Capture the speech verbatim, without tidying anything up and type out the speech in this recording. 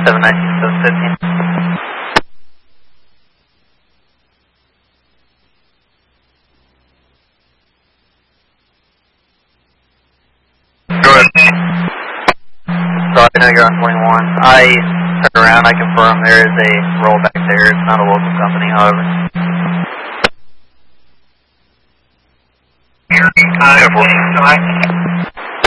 seven nineteen, seven fifteen. Good. So I know you're on twenty-one. I turned around, I confirm there is a rollback there. It's not a local company, however. Here, uh,